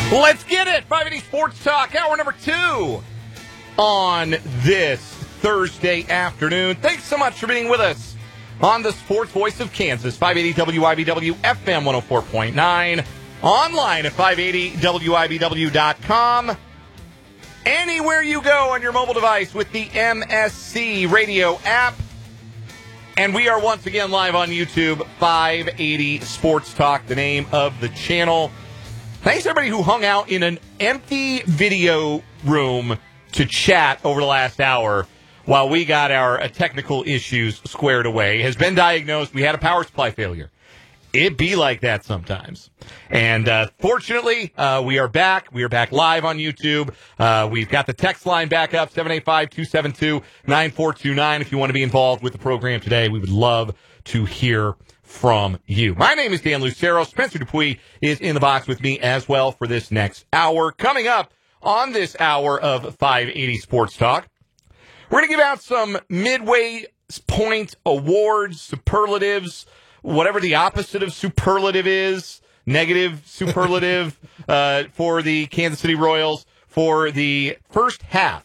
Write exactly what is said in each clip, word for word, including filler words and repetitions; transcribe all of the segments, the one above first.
Let's get it. five eighty Sports Talk, hour number two on this Thursday afternoon. Thanks so much for being with us on the Sports Voice of Kansas, five eighty W I B W F M one oh four point nine, online at five eighty W I B W dot com. Anywhere you go on your mobile device with the M S C radio app. And we are once again live on YouTube, five eighty Sports Talk, the name of the channel. Thanks to everybody who hung out in an empty video room to chat over the last hour while we got our uh, technical issues squared away. Has been diagnosed. We had a power supply failure. It be like that sometimes. And uh, fortunately, uh, we are back. We are back live on YouTube. Uh, we've got the text line back up, seven eight five, two seven two, nine four two nine. If you want to be involved with the program today, we would love to hear from you. My name is Dan Lucero. Spencer Dupuis is in the box with me as well for this next hour. Coming up on this hour of five eighty Sports Talk, we're going to give out some midway point awards, superlatives, whatever the opposite of superlative is, negative superlative uh, for the Kansas City Royals for the first half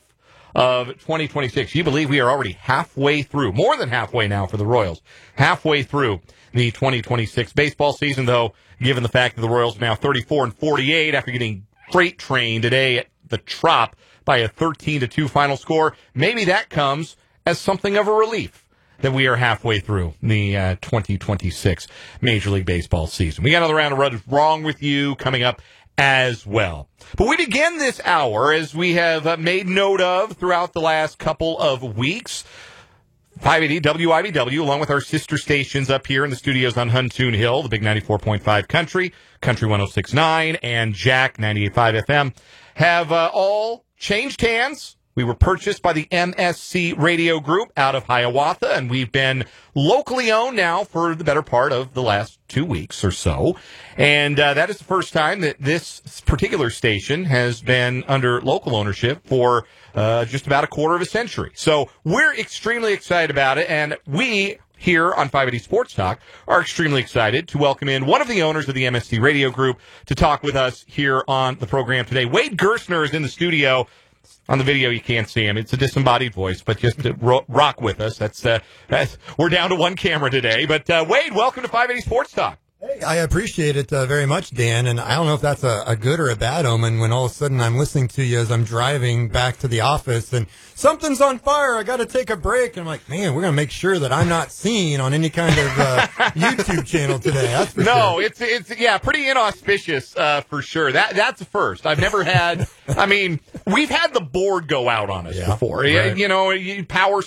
of twenty twenty-six. You believe we are already halfway through, more than halfway now for the Royals, halfway through the twenty twenty-six baseball season, though, given the fact that the Royals are now thirty-four and forty-eight after getting freight trained today at the Trop by a thirteen to two final score, maybe that comes as something of a relief that we are halfway through the uh, twenty twenty-six Major League Baseball season. We got another round of What Is Wrong With You coming up as well. But we begin this hour, as we have uh, made note of throughout the last couple of weeks, five eighty W I B W, along with our sister stations up here in the studios on Huntoon Hill, the big ninety-four point five Country, Country one oh six point nine, and Jack ninety-eight point five F M, have uh, all changed hands. We were purchased by the M S C Radio Group out of Hiawatha, and we've been locally owned now for the better part of the last two weeks or so. And uh, that is the first time that this particular station has been under local ownership for uh, just about a quarter of a century. So we're extremely excited about it, and we here on five eighty Sports Talk are extremely excited to welcome in one of the owners of the M S C Radio Group to talk with us here on the program today. Wade Gerstner is in the studio. On the video, you can't see him. It's a disembodied voice, but just to ro- rock with us. That's, uh, that's we're down to one camera today. But, uh, Wade, welcome to five eighty Sports Talk. Hey, I appreciate it uh, very much, Dan. And I don't know if that's a, a good or a bad omen when all of a sudden I'm listening to you as I'm driving back to the office and something's on fire. I got to take a break. And I'm like, man, we're going to make sure that I'm not seen on any kind of uh, YouTube channel today. That's for no, sure. it's, it's, yeah, pretty inauspicious uh, for sure. That That's a first. I've never had, I mean, we've had the board go out on us yeah, before. right. You know, power